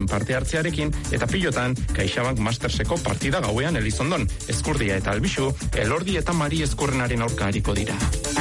parte hartzearekin eta pilotan CaixaBank Masterseko partida gauean Elizondon. Ezkurdia eta Albixu, Elordi eta Mari Ezkurrenaren aurka hariko dira.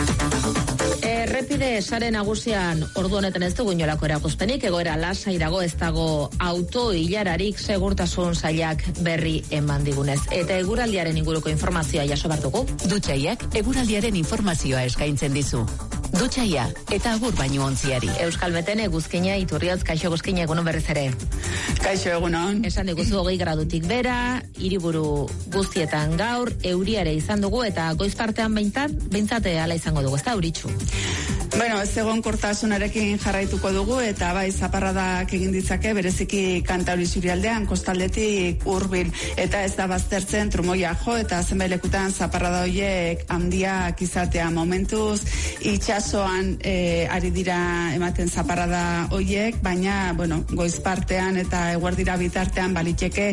Errepide sare nagusian ordu honetan ez dugu inolako erakuspenik, egoera lasai dago, ez dago auto ilararik, segurtasun sailak berri eman digunez. Eta eguraldiaren inguruko informazioa jaso bartugu. Dutxaiak eguraldiaren informazioa eskaintzen dizu. Dutxaia eta agur baino ontziari. Euskalmeten eguzkina Iturriotz, kaixo eguzkina, egunon berriz ere. Kaixo egunon. Esan diguzu 20 gradutik bera, hiriburu guztietan gaur, euriare izan dugu eta goiz partean behintzat ala izango dugu, ez da euritxu? Bueno, ez egon kortasunarekin jarraituko dugu eta bai zaparradak egin ditzake bereziki Kantauri Isurialdean, kostaldetik hurbil eta ez da baztertzen trumoia jo eta zenbait lekutan zaparrada horiek handiak izatea. Momentuz itsasoan ari dira ematen zaparrada horiek, baina bueno, goiz partean eta eguerdira bitartean baliteke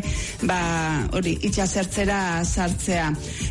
hori itsasertzera sartzea.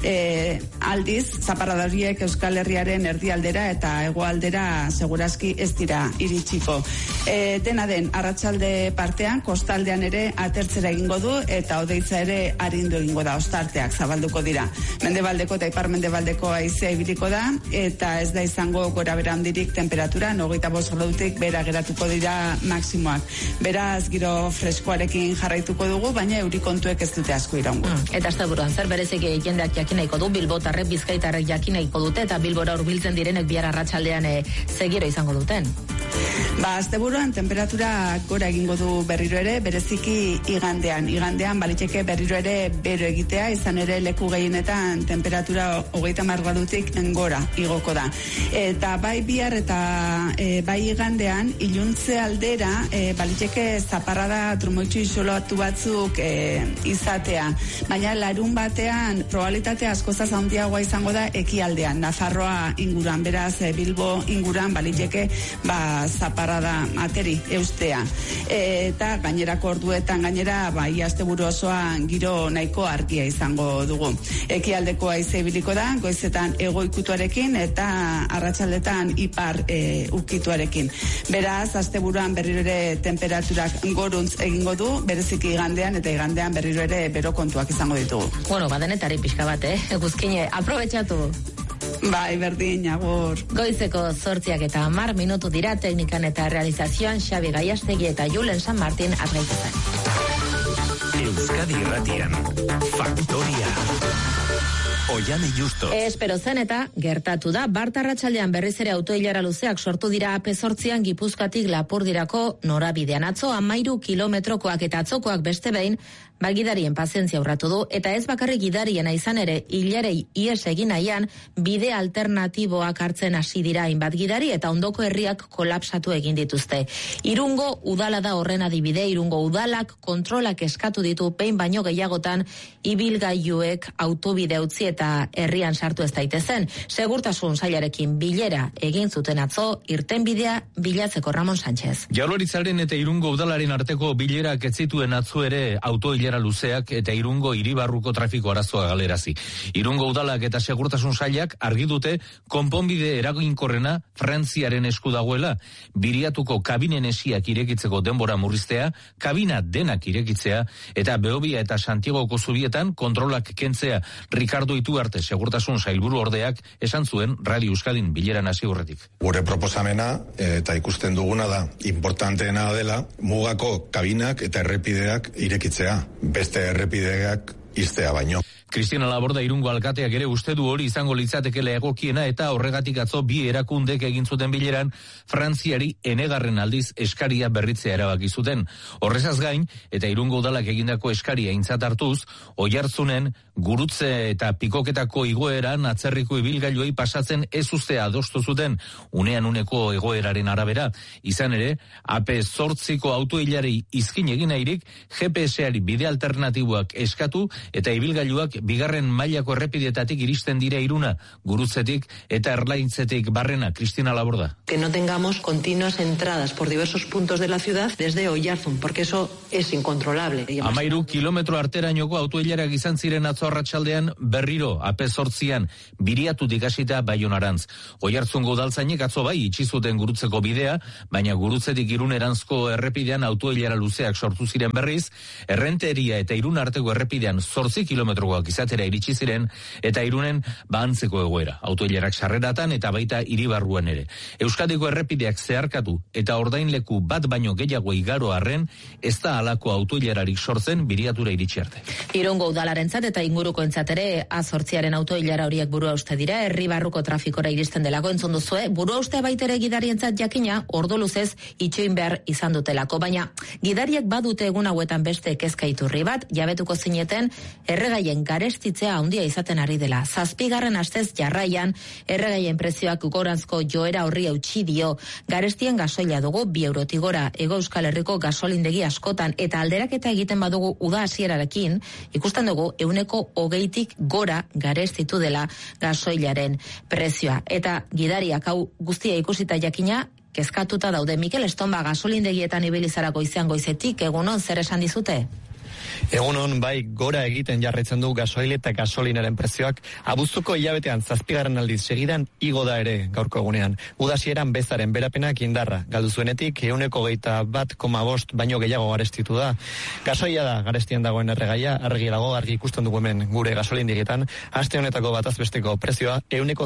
Aldiz zaparrada horiek Euskal Herriaren erdialdera eta hegoaldera segurazki ez dira iritsiko. Dena den, arratsalde partean, kostaldean ere atertzera egingo du eta hodeitza ere arindu egingo da, ostarteak zabalduko dira. Mendebaldeko eta ipar-mendebaldeko haizea ibiliko da eta ez da izango gora bera handirik temperatura, 25 gradutik bera geratuko dira maksimoak. Beraz, giro freskoarekin jarraituko dugu, baina euri kontuek ez dute asko iraungo. Eta asteburuan zer bereziki jendeak jakin nahiko du, bilbotarrek, bizkaitarrek jakin nahiko dute eta Bilbora hurbiltzen direnek bihar arratsaldean segiro izango duten. Asteburuan temperatura gora egingo du berriro ere, bereziki igandean. Igandean baliteke berriro ere bero egitea, izan ere leku gehienetan temperatura 30 gradutik gora igoko da. Eta bai bihar eta bai igandean iluntze aldera baliteke zaparrada trumoitxu isolatu batzuk izatea. Baina larun batean probabilitatea askozaz handiagoa izango da ekialdean, Nafarroa inguruan, beraz Bilbo inguruan baliteke zaparrada ateri eustea. Eta gainerako orduetan gainera ia asteburu osoan giro nahiko argia izango dugu. Ekialdeko haize ibiliko da, goizetan hego ikutuarekin eta arratsaldetan ipar ukituarekin. Beraz, asteburuan berriro ere temperaturak goruntz egingo du, bereziki igandean eta igandean berriro ere bero kontuak izango ditugu. Bueno, badenetari pixka bat, Eguzkine, aprobetxatu. Bai, berdin, agur. Goizeko 8:10 minutu dira, teknikan eta realizazioan Xabi Gaiastegi eta Julen San Martin argaitezen. Euskadi Irratian, Faktoria. Oiane Justo. Espero zen eta gertatu da. Bart arratsaldean berriz ere autoilara luzeak sortu dira AP8an Gipuzkoatik Lapurdirako norabidean. Atzo 13 kilometrokoak eta atzokoak beste behin gidarien pazientzia urratu du, eta ez bakarrik gidariena izan ere, hilarei ies egin nahian, bide alternatiboak hartzen hasi dira hainbat gidari eta ondoko herriak kolapsatu egin dituzte. Irungo udala da horren adibide, Irungo udalak kontrolak eskatu ditu behin baino gehiagotan ibilgailuek autobide utzi eta herrian sartu ez daitezen. Segurtasun sailarekin bilera egin zuten atzo, irtenbidea bilatzeko Ramon Sánchez. Jaurlaritzaren eta Irungo udalaren arteko bilerak ez zituen atzo ere autoilara luzeak eta Irungo hiribarruko trafiko arazoa galerazi. Irungo udalak eta segurtasun sailak argi dute konponbide eraginkorrena Frantziaren esku dagoela. Biriatuko kabinen esiak irekitzeko denbora murriztea, kabina denak irekitzea eta Behobia eta Santiagoko zubietan kontrolak kentzea. Ricardo Ituarte segurtasun sailburu ordeak esan zuen Radio Euskadin bileran hasi aurretik. Gure proposamena eta ikusten duguna da importanteena dela mugako kabinak eta errepideak irekitzea. Beste errepideak iztea baino. Cristina Laborda Irungo alkateak ere uste du hori izango litzatekela egokiena eta horregatik atzo bi erakundek egin zuten bileran Frantziari enegarren aldiz eskaria berritzea erabaki zuten. Horrezaz gain eta Irungo udalak egindako eskaria aintzat hartuz, Oiartzunen gurutze eta pikoketako igoeran atzerriko ibilgailuei pasatzen ez uztea adostu zuten unean uneko egoeraren arabera. Izan ere, AP8ko autoilarei izkin egin nahirik GPS-ari bide alternatiboak eskatu eta ibilgailuak bigarren mailako errepideetatik iristen dira Iruna, Gurutzetik eta Erlaintzetik barrena. Cristina Laborda. Que no tengamos continuas entradas por diversos puntos de la ciudad desde Oiartzun, porque eso es incontrolable. 13 kilometro arterainoko autoilarak izan ziren atzo arratsaldean berriro AP8an Biriatutik hasita Baionarantz. Oiartzungo udaltzainek atzo bai itxi zuten Gurutzeko bidea, baina Gurutzetik Iruneranzko errepidean autoilara luzeak sortu ziren berriz, Errenteria eta Irun arteko errepidean 8 kilometrokoak izatera iritsi ziren eta Irunen antzeko egoera. Autoilarak sarreratan eta baita hiribarruan ere. Euskadiko errepideak zeharkatu eta ordainleku bat baino gehiago igaro arren, ez da halako autoilararik sortzen Biriatura iritsi arte. Irungo udalarentzat eta ingurukoentzat ere A8aren autoilara horiek buruhauste dira, herri barruko trafikora iristen delako entzun duzue, buruhauste baitere gidarientzat jakina ordu luzez itxoin behar izan dutelako, baina gidariek badute egun hauetan beste kezka iturri bat, jabetuko zineten erregaien garestitzea handia izaten ari dela. 7. astez jarraian erregaien prezioak goranzko joera horri eutsi dio. Garestien gasoila dugu 2 eurotik gora Hego Euskal Herriko gasolindegi askotan eta alderaketa egiten badugu uda hasierarekin, ikusten dugu 20% gora garestitu dela gasoilaren prezioa. Eta gidariak hau guztia ikusita jakina, kezkatuta daude. Mikel Estonba gasolindegietan ibilizarako izan goizetik, egunon zer esan dizute? Egunon, bai, gora egiten jarraitzen du gasoil eta gasolinaren prezioak. Abuztuko hilabetean 7. aldiz segidan igo da ere gaurko egunean. Udasieran bezaren berapenak indarra. Galdu zuenetik 21,5 baino gehiago garestitu da. Gasoila da garestian dagoen erregaia, argiago argi ikusten dugu hemen gure gasolindegietan. Aste honetako bataz besteko prezioa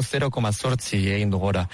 0,8 egin du gora.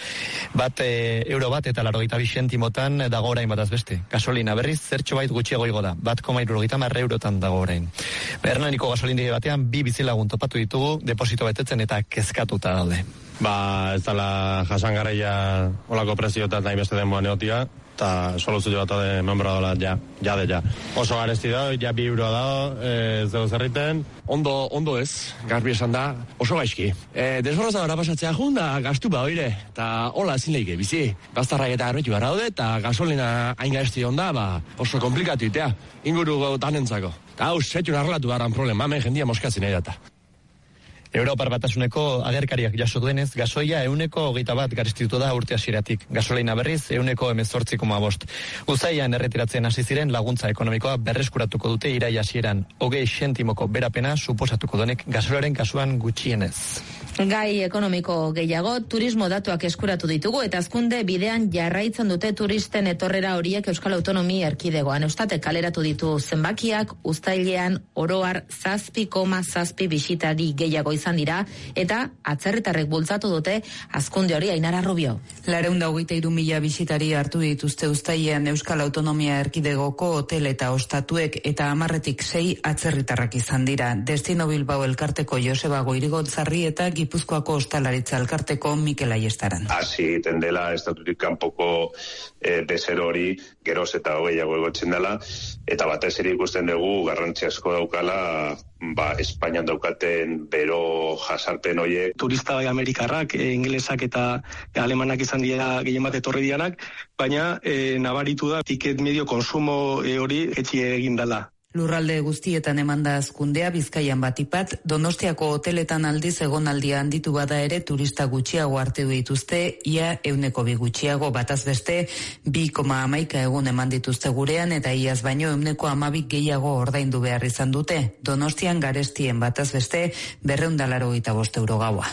Euro bat eta 82 zentimotan dago orain bataz beste. Gasolina berriz zertxo bait gutxiago igo da. 1,70 eurotan dago orain. Hernaniko gasolindegi batean 2 bizilagun topatu ditugu, deposito betetzen eta kezkatuta daude. Ez dala jasangaraia olako prezioetan nahi beste denboan egotia, eta soluzio bat ade membra dola ja. Oso garesti da, ja 2 euroa da, ez dugu zerriten. Ondo ez, garbi esan da, oso gaizki. Desborroza gara pasatzea junda, gastu ba oire, eta hola ezin leike, bizi. Gaztarrak eta garbetu gara daude, eta gasolina hain garesti onda, oso komplikatu itea, inguru tanentzako. Eta hau, setxun arrelatu garan problema, hemen jendia moskatzen nahi data. Europar Batasuneko agerkariak jaso duenez, gasoia 1,21 garestitu da urte hasieratik. Gasolina berriz 18,5. Uztailean erretiratzen hasi ziren laguntza ekonomikoa berreskuratuko dute iraila hasieran. 20 zentimoko berapena suposatuko denek gasolaren kasuan gutxienez. Gai ekonomiko gehiago, turismo datuak eskuratu ditugu eta hazkunde bidean jarraitzen dute turisten etorrera horiek Euskal Autonomia Erkidegoan. Eustatek kaleratu ditu zenbakiak, uztailean oroar 7,7 bisitari gehiago izan dira eta atzerritarrek bultzatu dute hazkunde hori. Ainara Rubio. 423.000 bisitari hartu dituzte uztailean Euskal Autonomia Erkidegoko hotel eta ostatuek eta 10-6 atzerritarrak izan dira. Destino Bilbao elkarteko Joseba Goirigotzarri eta Gipuzkoako ostalaritza elkarteko Mikel Aiestaran. Hasi egiten dela estatutik kanpoko bezero hori geroz eta hogeiago egotzen dela, eta batez ere ikusten dugu garrantzi asko daukala Espainian daukaten bero jasarpen horiek. Turista bai amerikarrak, ingelesak eta alemanak izan dira gehien bat etorri dianak, baina nabaritu da tiket medio konsumo hori etxi egin dela. Lurralde guztietan emanda hazkundea, Bizkaian batipat, Donostiako hoteletan aldiz egonaldia handitu bada ere turista gutxiago hartu dituzte, ia 2% gutxiago, bataz beste 2,11 egun eman dituzte gurean eta iaz baino 2,12 gehiago ordaindu behar izan dute. Donostian garestien bataz beste 285 euro gaua.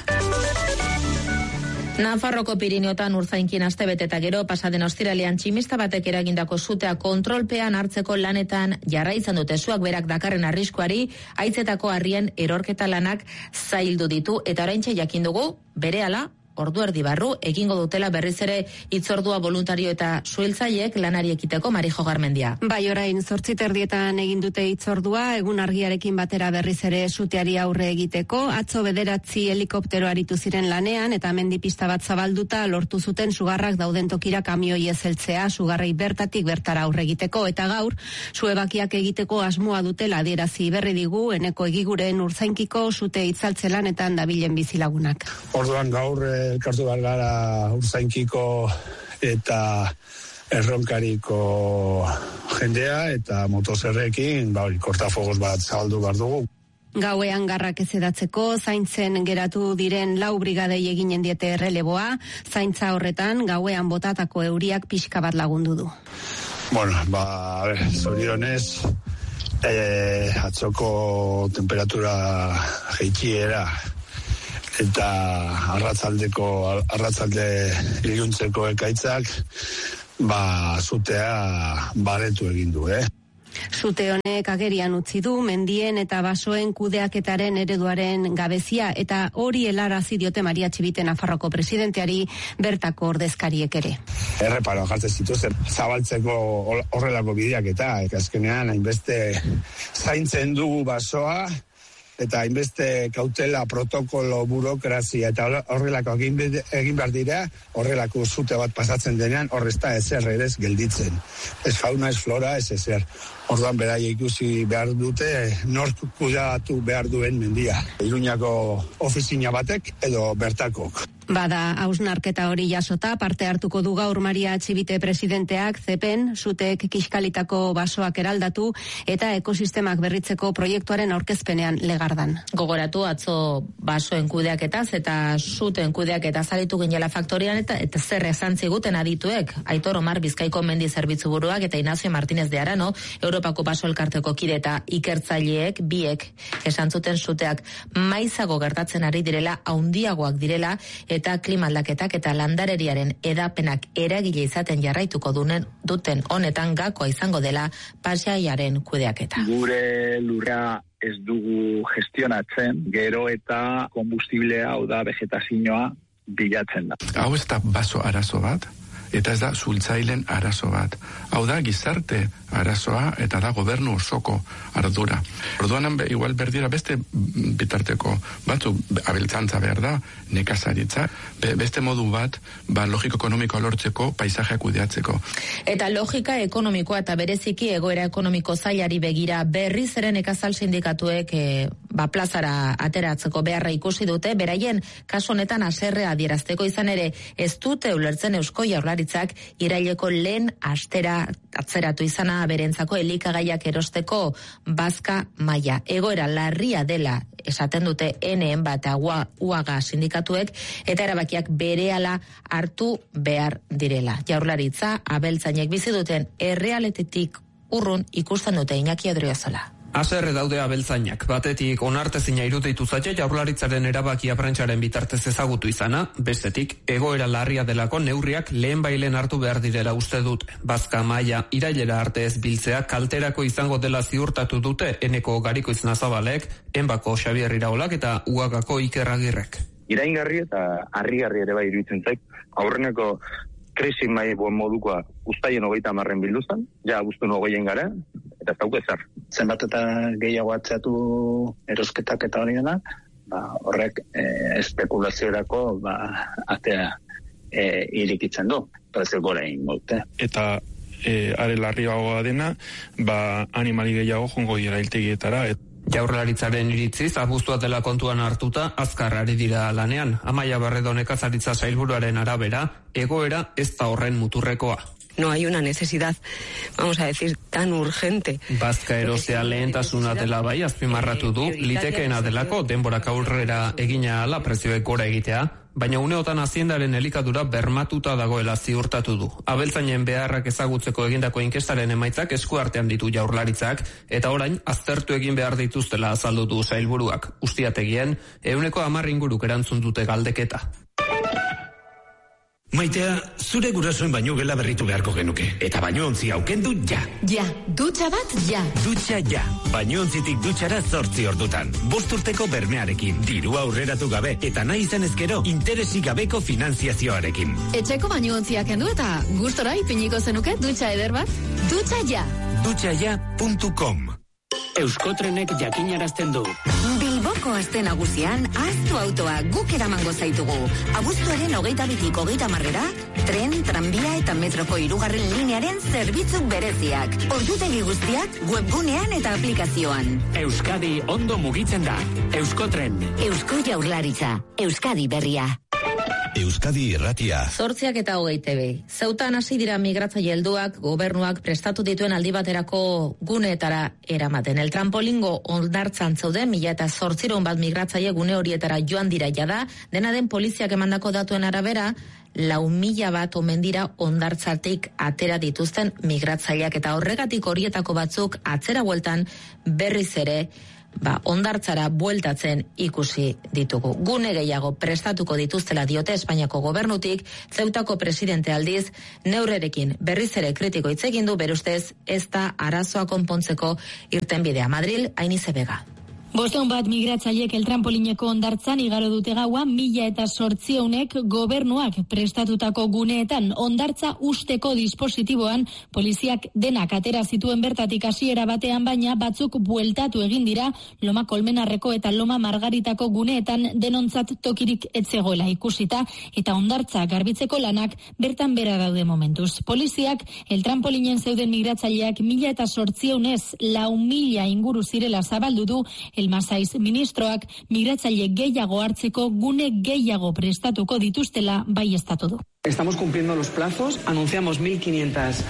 Nafarroko Pirineotan urzainkin astebete eta gero pasaden ostiralean tximista batek eragindako sutea kontrolpean hartzeko lanetan jarraitzen dute. Suak berak dakarren arriskuari haitzetako harrien erorketa lanak zaildu ditu eta oraintxe jakin dugu berehala ordu erdi barru egingo dutela berriz ere hitzordua voluntario eta suhiltzaileek lanari ekiteko. Marijo Garmendia. Bai, orain 8:30 egin dute hitzordua, egun argiarekin batera berriz ere suteari aurre egiteko. Atzo 9 helikoptero aritu ziren lanean eta mendipista bat zabalduta lortu zuten sugarrak dauden tokira kamioi ez heltzea, sugarrei bertatik bertara aurre egiteko, eta gaur suebakiak egiteko asmoa dutela adierazi berri digu Eneko Egiguren Urzainkiko sute itzaltze lanetan dabilen bizilagunak. Orduan gaur elkartu behar gara Urzainkiko eta Erronkariko jendea eta motozerrekin kortafogoz bat zabaldu behar dugu. Gauean garrak ezedatzeko, zaintzen geratu diren 4 brigadei eginen diete erreleboa, zaintza horretan gauean botatako euriak pixka bat lagundu du. Bueno, zorionez, atzoko temperatura jeitsiera eta arratzalde iluntzeko ekaitzak, zutea baretu egin du, Sute honek agerian utzi du mendien eta basoen kudeaketaren ereduaren gabezia eta hori helarazi diote Maria Txibite Nafarroko presidenteari bertako ordezkariek ere. Erreparoa jartzen zituzten zabaltzeko horrelako bideak eta azkenean hainbeste zaintzen dugu basoa eta hainbeste kautela, protokolo, burokrazia eta horrelako egin behar dira, horrelako zute bat pasatzen denean, horrezta ezer ere ez gelditzen. Ez fauna, ez flora, ez ezer. Orduan beraia ikusi behar dute, nork kudeatu behar duen mendia. Iruñako ofizina batek edo bertakok. Bada, hausnarketa hori jasota, parte hartuko du gaur Maria Txibite presidenteak, zepen, sutek kiskalitako basoak eraldatu eta ekosistemak berritzeko proiektuaren aurkezpenean legardan. Gogoratu atzo basoen kudeaketaz eta suten kudeaketaz aritu ginela faktorian eta zer esan ziguten adituek, Aitor Omar Bizkaiko mendi zerbitzu buruak eta Ignacio Martínez de Arano, Europako baso elkarteko kide eta ikertzaileek biek esan zuten suteak maizago gertatzen ari direla, haundiagoak direla eta klima aldaketak eta landareriaren edapenak eragile izaten jarraituko duten honetan gakoa izango dela pasaiaren kudeaketa. Gure lurra ez dugu gestionatzen, gero eta konbustiblea, hau da vegetazioa bilatzen da. Hau ez da baso arazo bat, eta ez da zultzailen arazo bat. Hau da gizarte arazoa eta da gobernu osoko ardura. Orduan igual berdira beste bitarteko batzuk abeltzantza behar da, nekazaritza, beste modu bat, logiko ekonomikoa lortzeko, paisajea kudeatzeko. Eta logika ekonomikoa eta bereziki egoera ekonomiko zailari begira berriz ere nekazal sindikatuek plazara ateratzeko beharra ikusi dute, beraien kasu honetan haserrea adierazteko izan ere ez dute ulertzen Eusko Jaurlaritzak iraileko lehen astera atzeratu izana berentzako elikagaiak erosteko bazka maila. Egoera larria dela esaten dute NN bat UAGA sindikatuek eta erabakiak berehala hartu behar direla. Jaurlaritza abeltzainek bizi duten errealitatetik urrun ikusten dute Iñaki Adriozola. Haserre daude abeltzainak, batetik onartezina iruditu zaite Jaurlaritzaren erabakia prentsaren bitartez ezagutu izana, bestetik egoera larria delako neurriak lehenbailen hartu behar direla uste dut. Bazka maila irailera arte ez biltzea kalterako izango dela ziurtatu dute Eneko Garikoitz Nazabalek, Enbako Xabier Iraolak eta Uagako Iker Agirrek. Iraingarri eta harrigarri ere bai iruditzen zait, aurreneko krisi buen modukoa uztaien 30 bilduzan, ja abuztuen 20 gara, eta zauko ezer. Zenbat eta gehiago atzeatu erosketak eta hori dena, horrek espekulazioerako atea irikitzen du, prezio gora egin dute. Eta are larriagoa dena, animali gehiago jongo dira hiltegietara. Jaurlaritzaren iritziz, abuztua dela kontuan hartuta, azkar ari dira lanean. Amaia Barredo nekazaritza sailburuaren arabera, egoera ez da horren muturrekoa. No hay una necesidad, vamos a decir, tan urgente. Bazka erostea lehentasuna dela bai, azpimarratu du, litekeena delako denborak aurrera egina ala prezioek gora egitea, baina uneotan haziendaren elikadura bermatuta dagoela ziurtatu du. Abeltzainen beharrak ezagutzeko egindako inkestaren emaitzak eskuartean ditu Jaurlaritzak, eta orain aztertu egin behar dituztela azaldu du sailburuak. Ustiategien, 110 inguruk erantzun dute galdeketa. Maitea, zure gurasoen baino gela berritu beharko genuke. Eta bainoontzi aukendu ja. Ja, dutxa bat ja. Dutxa ja. Bainoontzitik dutxara 8 ordutan. 5 urteko bermearekin, dirua aurreratu gabe, eta nahi izan ezkero, interesik gabeko finanziazioarekin. Etxeko bainoontziak kendu eta gustora ipiniko zenuke dutxa eder bat? Dutxa ja. Dutxaja.com. Euskotrenek jakinarazten du. Bilboko aste nagusian, ahaztu autoa guk eramango zaitugu. Abuztuaren 22-tik 30-era, tren, tranbia eta metroko 3. linearen zerbitzuk bereziak. Ordutegi guztiak webgunean eta aplikazioan. Euskadi ondo mugitzen da. Euskotren. Eusko Jaurlaritza. Euskadi berria. Euskadi Irratia. 8:20. Zeutan hasi dira migratzaile helduak gobernuak prestatu dituen aldi baterako guneetara eramaten. El trampolingo hondartzan zeuden 1.800 bat migratzaile gune horietara joan dira jada, dena den poliziak emandako datuen arabera 4.000 bat omen dira hondartzatik atera dituzten migratzaileak, eta horregatik horietako batzuk atzera bueltan berriz ere hondartzara bueltatzen ikusi ditugu. Gune gehiago prestatuko dituztela diote Espainiako gobernutik. Zeutako presidente aldiz neurrerekin berriz ere kritiko hitz egin du, bere ustez ez da arazoa konpontzeko irtenbidea. Madril, Ainize Bega. 500 bat migratzailek el trampolineko hondartzan igaro dute gaua, 1.800 gobernuak prestatutako guneetan hondartza usteko dispositiboan poliziak denak atera zituen bertatik hasiera batean, baina batzuk bueltatu egin dira Loma Kolmenarreko eta Loma Margaritako guneetan denontzat tokirik etzegoela ikusita, eta hondartza garbitzeko lanak bertan bera daude momentuz. Poliziak el trampolinen zeuden migratzaileak 1.800 4.000 inguru zirela zabaldu du. Elmasaiz ministroak migratzaile gehiago hartzeko gune gehiago prestatuko dituztela baieztatu du. Estamos cumpliendo los plazos, anunciamos 1.500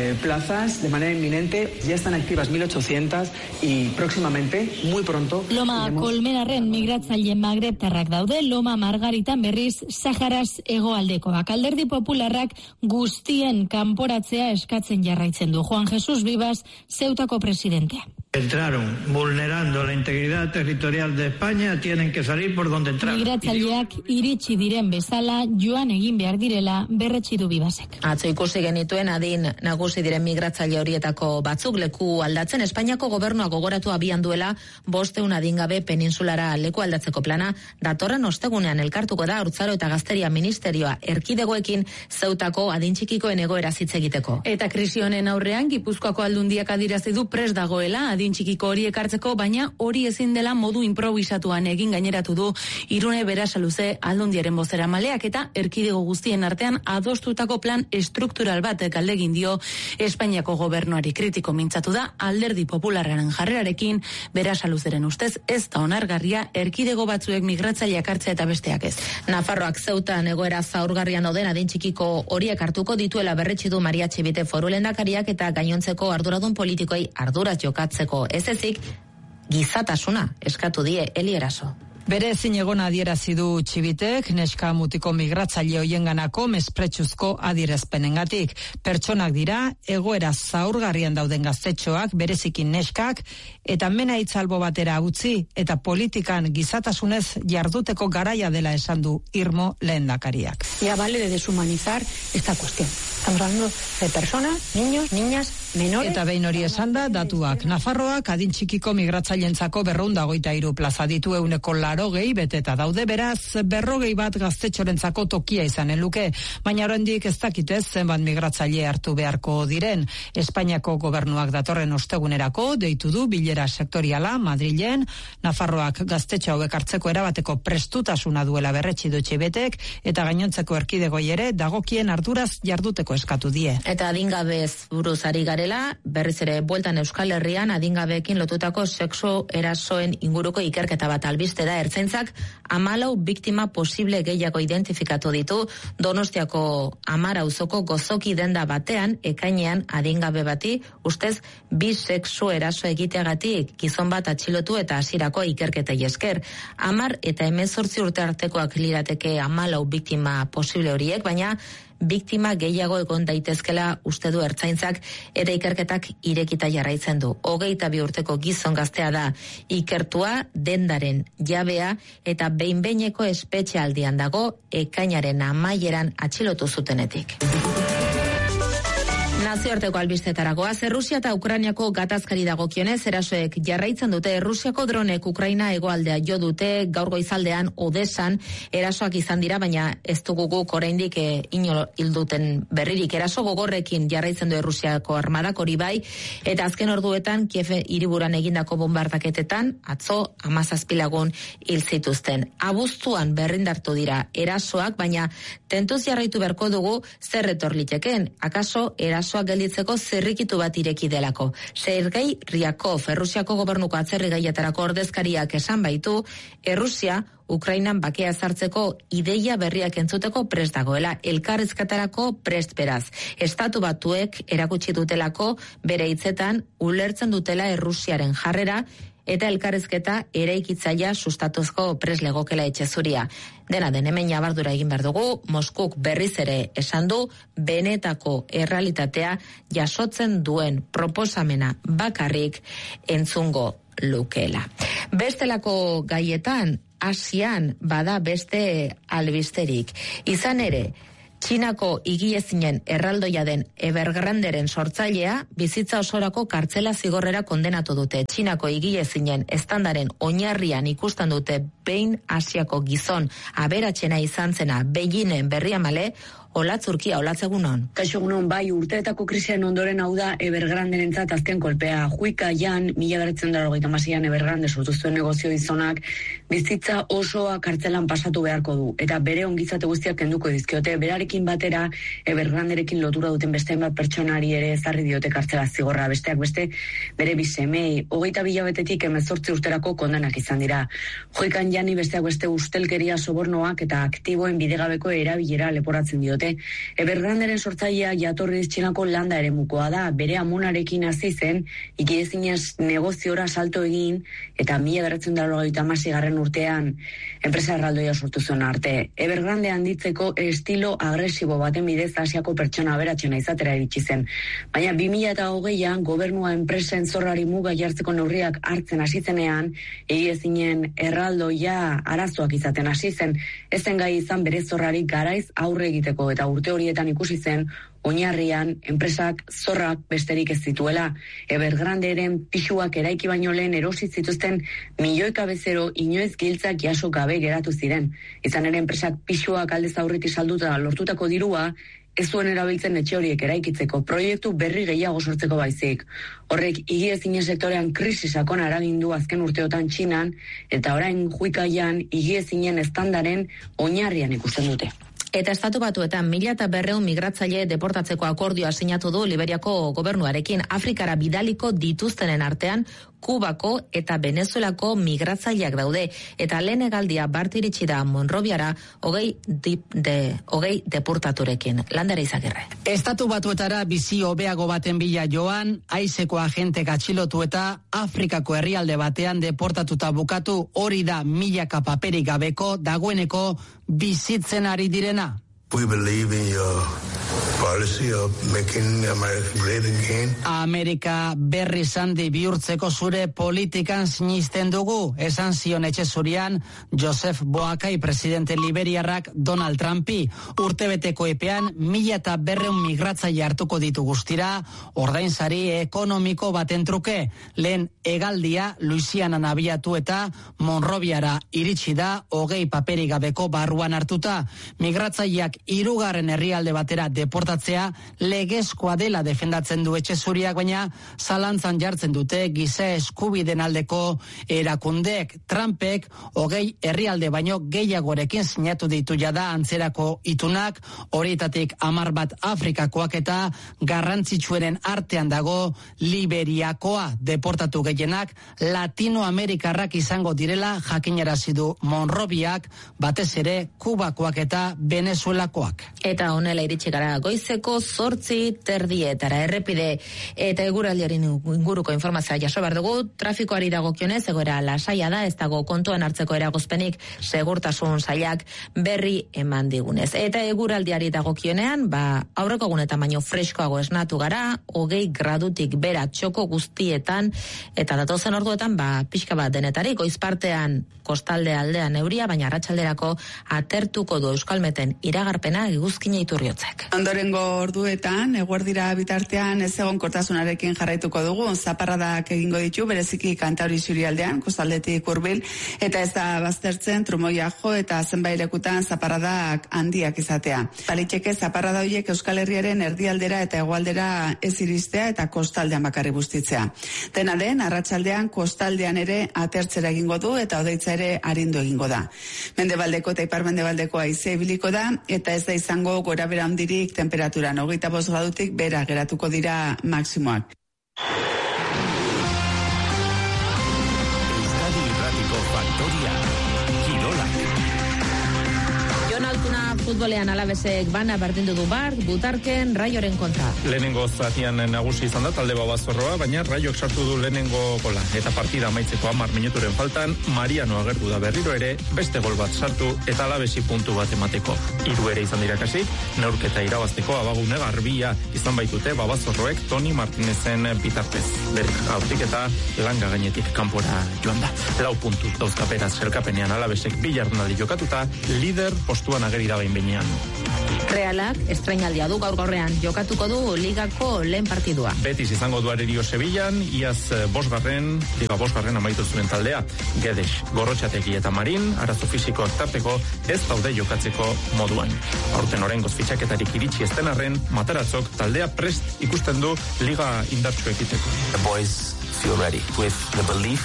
plazas de manera inminente, ya están activas 1.800 y próximamente, muy pronto... Loma Kolmenarren migratzaile magrebtarrak daude, Loma Margaritan berriz Saharaz hegoaldekoak. Alderdi Popularrak guztien kanporatzea eskatzen jarraitzen du. Juan Jesús Vivas, Ceutako presidentea. Entraron vulnerando la integridad territorial de España, tienen que salir por donde entraron. Migratzaileak iritsi diren bezala joan egin behar direla berretsi du Bibasek. Atzo ikusi genituen adin nagusi diren migratzaile horietako batzuk leku aldatzen. Espainiako gobernua gogoratu abian duela 500 adingabe peninsulara leku aldatzeko plana. Datorren ostegunean elkartuko da Haurtzaro eta Gazteria Ministerioa erkidegoekin Zeutako adin txikikoen egoera hitz egiteko. Eta krisi honen aurrean Gipuzkoako Aldundiak adierazi du prest dagoela adin txikiko hori ekartzeko, baina hori ezin dela modu improvisatuan egin gaineratu du Irune Berasaluze Aldundiaren bozeramaleak, eta erkidego guztien artean adostutako plan estruktural bat galdegin dio Espainiako gobernuari. Kritiko mintzatu da Alderdi Popularraren jarrerarekin. Berasaluzeren ustez ez da onargarria erkidego batzuek migratzaileak hartzea eta besteak ez. Nafarroak Zeutan egoera zaurgarrian dauden adin txikiko horiek hartuko dituela berretsi du Maria Txibite foru lehendakariak, eta gainontzeko arduradun politikoei arduraz jokatzeko ez ezik gizatasuna eskatu die Eli Eraso. Bere ezinegona adierazi du Txibitek neska mutiko migratzaile hoienganako mespretsuzko adierazpenengatik. Pertsonak dira, egoera zaurgarrian dauden gaztetxoak, bereziki neskak, eta mena itzalbo batera utzi eta politikan gizatasunez jarduteko garaia dela esan du Irmo lehendakariak. Ya vale de deshumanizar esta cuestión. Estamos hablando de personas, niños, niñas, menores. Eta behin hori esan da, datuak. Nafarroak adin txikiko migratzaileentzako 223 plaza ditu 180 beteta daude, beraz 40 bat gaztetxorentzako tokia izanen luke, baina oraindik ez dakite zenbat migratzaile hartu beharko diren. Espainiako gobernuak datorren ostegunerako deitu du bilera sektoriala Madrilen. Nafarroak gaztetxo hauek hartzeko erabateko prestutasuna duela berretsi du Txibetek, eta gainontzeko erkidegoi ere dagokien arduraz jarduteko eskatu die. Eta adingabez buruz ari garela, berriz ere bueltan Euskal Herrian adingabeekin lotutako sexu erasoen inguruko ikerketa bat albiste da. Ertzaintzak 14 biktima posible gehiago identifikatu ditu. Donostiako Amara auzoko Gozoki denda batean ekainean adingabe bati ustez bi sexu eraso egiteagatik gizon bat atxilotu eta hasierako ikerketei esker. 10 eta 18 urte artekoak lirateke 14 biktima posible horiek, baina biktima gehiago egon daitezkela uste du Ertzaintzak, eta ikerketak irekita jarraitzen du. 22 urteko gizon gaztea da ikertua, dendaren jabea, eta behin-behineko espetxealdian dago ekainaren amaieran atxilotu zutenetik. Nazioarteko albistetaragoaz, Errusia eta Ukrainiako gatazkari dagokionez, erasoek jarraitzen dute. Errusiako dronek Ukraina hegoaldea jo dute, gaur goizaldean Odesan erasoak izan dira, baina ez dugu guk oraindik ino hilduten berririk. Eraso gogorrekin jarraitzen du Errusiako armadak hori bai, eta azken orduetan Kiev hiriburuan egindako bombardaketetan atzo 17 lagun hil zituzten. Abuztuan berrindartu dira erasoak, baina tentuz jarraitu beharko dugu zer etor liteken. Akaso erasoak gelditzeko zirrikitu bat ireki delako. Sergei Ryakov, Errusiako gobernuko atzerri gaietarako ordezkariak esan baitu, Errusia Ukrainan bakea sartzeko ideia berriak entzuteko prest dagoela, elkarrizketarako prest beraz. Estatu Batuek erakutsi dutelako bere hitzetan ulertzen dutela Errusiaren jarrera eta elkarrizketa eraikitzailea sustatuzko prest legokela etxezuria. Dena den hemen ñabardura egin behar dugu, Moskuk berriz ere esan du benetako errealitatea jasotzen duen proposamena bakarrik entzungo lukela. Bestelako gaietan, Asian bada beste albisterik. Izan ere, Txinako higiezinen erraldoia den Evergranderen sortzailea bizitza osorako kartzela zigorrera kondenatu dute. Txinako higiezinen estandaren oinarrian ikusten dute behin Asiako gizon aberatsena izan zena Beijingen Berriamale. Olatzurkia, olatzegunon. Kaixo egunon, bai, urteetako krisiaren ondoren hau da Evergranderentzat azken kolpea. Juika jan, 1986an Evergrande sortu zuen negozio gizonak bizitza osoa kartzelan pasatu beharko du. Eta bere ongizate guztiak kenduko dizkiote. Berarekin batera Evergranderekin lotura duten beste bat pertsonari ere ezarri diote kartzela zigorra. Besteak beste bere bisemei 22 hilabetetik 18 urterako kondenak izan dira. Juikan jani besteak beste ustelkeria, sobornoak eta aktiboen bidegabeko erabilera leporatzen diote. Evergranderen sortzailea jatorriz Txinako landa eremukoa da, bere amonarekin hasi zen, ikiezinez negoziora salto egin, eta 1996 urtean enpresa erraldoia sortu zuen arte. Evergrande handitzeko estilo agresibo baten bidez Asiako pertsona aberatsena izatera iritsi zen. Baina 2020an gobernua enpresen zorrari muga jartzeko neurriak hartzen hasi zenean, ikiezinen erraldoia arazoak izaten hasi zen, ezen gai izan bere zorrari garaiz aurre egiteko, eta urte horietan ikusi zen oinarrian enpresak zorrak besterik ez zituela. Evergranderen pisuak eraiki baino lehen erosi zituzten milioika bezero inoiz giltzak jaso gabe geratu ziren. Izan ere enpresak pisuak aldez aurretik salduta lortutako dirua ez zuen erabiltzen etxe horiek eraikitzeko, proiektu berri gehiago sortzeko baizik. Horrek higiezinen sektorean krisi sakona eragin du azken urteotan Txinan, eta orain Juikaian higiezinen estandaren oinarrian ikusten dute. Eta Estatu Batuetan 1200 migratzaile deportatzeko akordioa sinatu du Liberiako gobernuarekin. Afrikara bidaliko dituztenen artean Kubako eta Venezuelako migratzaileak daude. Eta lehen egaldia bart iritsi da Monroviara 20 deportaturekin. Landera Izagirre. Estatu Batuetara bizi hobeago baten bila joan, haizeko agentek atxilotu eta Afrikako herrialde batean deportatuta bukatu, hori da milaka paperik gabeko dagoeneko bizitzen ari direna. We believe in your policy of making America great again. Amerika berriz handi bihurtzeko zure politikan sinisten dugu, esan zion etxezurian Joseph Boakai presidente liberiarrak Donald Trumpi. Urtebeteko epean 1200 migratzaile hartuko ditu guztira, ordainsari ekonomiko baten truke. Lehen hegaldia Louisianan abiatu eta Monroviara iritsi da 20 paperik gabeko barruan hartuta. Migratzaileak hirugarren herrialde batera deportatzea legezkoa dela defendatzen du etxezuriak, baina zalantzan jartzen dute giza eskubideen aldeko erakundeek. Trumpek 20 herrialde baino gehiagorekin sinatu ditu jada antzerako itunak, horietatik 10 bat Afrikakoak eta garrantzitsuenen artean dago Liberiakoa. Deportatu gehienak Latinoamerikarrak izango direla jakinarazi du Monroviak, batez ere Kubakoak eta Venezuela. Eta honela iritsi gara goizeko 8:30 errepide eta eguraldiaren inguruko informazioa jaso behar dugu. Trafikoari dagokionez egoera lasaia da, ez dago kontuan hartzeko eragozpenik segurtasun sailak berri eman digunez. Eta eguraldiari dagokionean, aurreko egunetan baino freskoago esnatu gara, 20 gradutik bera txoko guztietan, eta datozen orduetan pixka bat denetari, goizpartean kostalde aldean euria, baina arratsalderako atertuko du Euskalmeten iragarpena Eguzkina Iturriotzek. Ondorengo orduetan, eguerdira bitartean ez egonkortasunarekin jarraituko dugu, zaparradak egingo ditu, bereziki Kantauri isurialdean, kostaldetik hurbil, eta ez da baztertzen trumoia jo eta zenbait lekutan zaparradak handiak izatea. Baliteke zaparrada horiek Euskal Herriaren erdialdera eta hegoaldera ez iristea eta kostaldean bakarrik bustitzea. Dena den, arratsaldean kostaldean ere atertzera egingo du eta odeitza ere arindu egingo da. Mendebaldeko eta ipar mendebaldeko haize ibiliko da, eta ez da izango gorabehera handirik tenperatura temperaturan 25 gradutik bera geratuko dira maksimoak. Euskadi Irratiko Faktoria Kirolak. Jon Altuna futbolean Alavesek bana berdindu du bart, Butarken Raioren kontra. Lehenengo zatian nagusi izan da talde Babazorroa, baina Raiok sartu du lehenengo gola. Eta partida amaitzeko 10 minuturen faltan, Mariano agertu da berriro ere, beste gol bat sartu eta Alavesi puntu bat emateko. 3 ere izan dirakasik, neurketa irabazteko abagune garbia izan baitute Babazorroek Toni Martinezen bitartez. Berrik gaurtik eta langa gainetik kanpora joan da. 4 puntu dauzka beraz selkapenean Alavesek 2 jardunaldi jokatuta, lider postuan ageri da behin behinean. Realak estrainaldia du gaur-gaurrean jokatuko du ligako lehen partidua. Betis izango du Arerio Sevillan, iaz Liga 5 amaitu zuen taldea. Gedes, Gorrotxategi eta Marin, arazo fisikoak tarteko ez daude jokatzeko moduan. Aurten oraingoz fitxaketarik iritsi ez denarren, Mataratzok taldea prest ikusten du liga indartsu ekiteko. The boys feel ready with the belief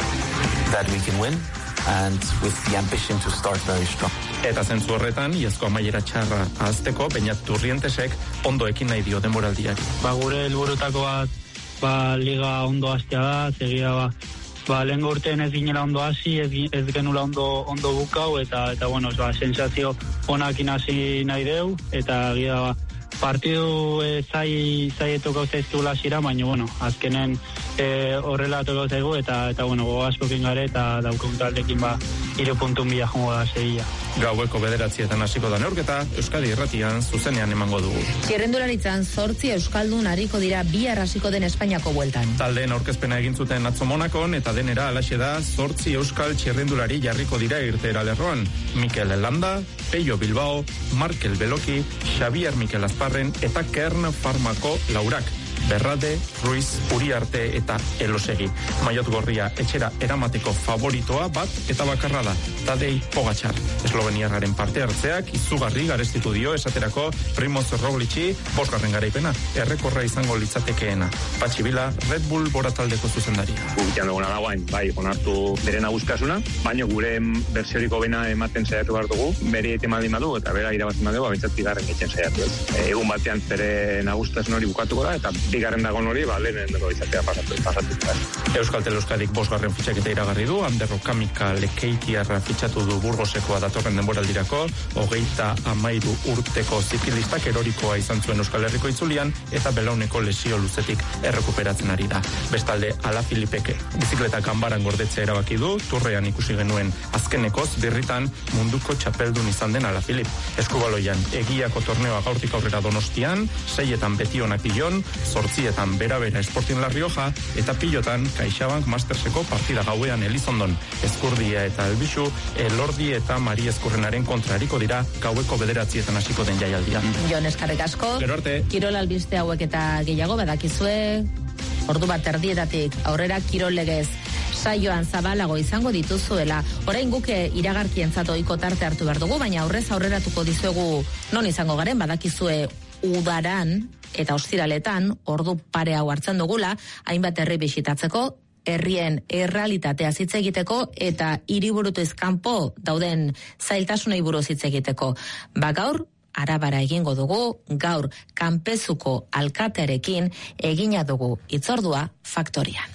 that we can win and with the ambition to start very strong. Eta zentzu horretan, iazko amaiera txarra ahazteko, Beñat Turrientesek ondo ekin nahi dio denboraldiak. Gure helburutako bat, liga ondo hastea da, segia lehen urtean ez ginela ondo hasi, ez genula ondo bukau, eta bueno, sensazio onakin hasi nahi deu, eta gira partidu zai tokau zaizkula hasira, baina bueno, azkenen horrela tokau zaigu, eta bueno, gogaskokin gare, eta daukagun taldekin 3 puntun bila jongo da Sevilla. Gaueko 9:00 hasiko da neurketa, Euskadi Irratian zuzenean emango dugu. Txirrendularitzan 8 euskaldun hariko dira bihar hasiko den Espainiako bueltan. Taldeen aurkezpena egin zuten atzo Monakon eta denera halaxe da 8 euskal txirrendulari jarriko dira irteera lerroan. Mikel Landa, Peio Bilbao, Markel Beloki, Xavier Mikel Azparren eta Kern Farmako laurak. Berrade, Ruiz, Uriarte eta Elosegi. Maiot gorria etxera eramateko favoritoa bat eta bakarra da, Tadej Pogačar. Esloveniarraren parte hartzeak izugarri garestitu dio esaterako Primoz Roglic'i 5. garaipena, errekorra izango litzatekeena. Patxi Bila, Red Bull borataldeko zuzendaria. Gubitan duguna da guain, onartu bere naguskasuna, baina gure bertsioriko bena ematen saiatu behar dugu, beri etemaldin badu eta bera irabazin badu, abintzat bigarren etxen saiatu ez. Egun batean bere nagustasun hori bukatuko da, eta bigarren dagoen hori, lehenengo izatea pasatu. Euskaltel Euskadik 5. fitxaketa iragarri du, Anderro Kamika Lekeitiarra fitxatu du Burgosekoa datorren denboraldirako, 33 urteko ziklistak erorikoa izan zuen Euskal Herriko itzulian, eta belauneko lesio luzetik errekuperatzen ari da. Bestalde, Alafilipek bizikleta kanbaran gordetzea erabaki du, Turrean ikusi genuen azkenekoz, birritan munduko txapeldun izan den Alafilip. Eskubaloian, egiako torneoa gaurtik aurrera Donostian, 6etan Betionak Illon, 8etan Bera Sporting La Rioja, eta pilotan CaixaBank Masterseko partida gauean Elizondon. Ezkurdia eta Elbixu, Elordi eta Mari Ezkurrenaren kontrariko dira gaueko 9:00 hasiko den jaialdian. Jon, eskerrik asko. Gero arte. Kirol albiste hauek eta gehiago badakizue, ordu 1:00 aurrera kirol legez saioan zabalago izango dituzuela. Orain guke iragarkientzat ohiko tarte hartu behar dugu, baina aurrez aurreratuko dizuegu non izango garen, badakizue udaran eta ostiraletan ordu pare hau hartzen dugula, hainbat herri bisitatzeko, herrien errealitatea hitz egiteko eta hiriburutuz kanpo dauden zailtasunei buruz hitz egiteko. Gaur Arabara egingo dugu, gaur Kanpezuko alkatearekin egina dugu hitzordua Faktorian.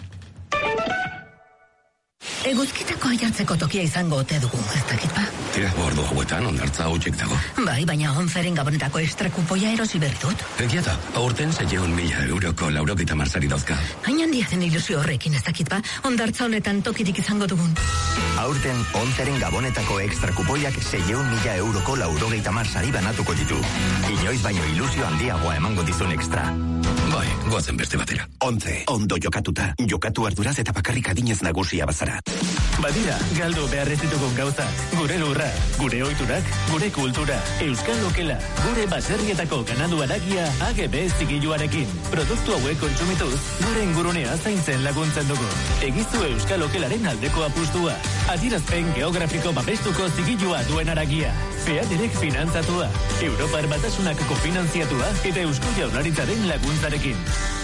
Eguzkitako aiartzeko tokia izango ote dugu, ez dakit ba? Tira, ordu hauetan ondartza hautsik dago. Bai, baina 11 gabonetako estrakupoia erosi berri dut. Egiata, aurten 600.000 euroko 90 marsari dauzka. Hain handia den ilusio horrekin, ez dakit ba? Ondartza honetan tokirik izango dugun. Aurten 11 gabonetako estrakupoiak 600.000 euroko 90 marsari banatuko ditu. Inoiz baino ilusio handiagoa emango dizun extra. Bai, goazen beste batera. 11, ondo jokatuta. Jokatu arduraz eta bakarrik adinez nagusia bazara. Badira, galdu beharrez ditugun gauzak. Gure lurra, gure ohiturak, gure kultura. Euskal Lokela, gure baserrietako ganadu haragia AGB zigiluarekin. Produktu hauek kontsumituz, gure ingurunea zaintzen laguntzen dugu. Egizu Euskal Lokelaren aldeko apustua. Adierazpen geografiko babestuko zigilua duen haragia. FEADERek finantzatua. Europar Batasunak kofinantziatua eta Eusko Jaurlaritzaren laguntzarekin.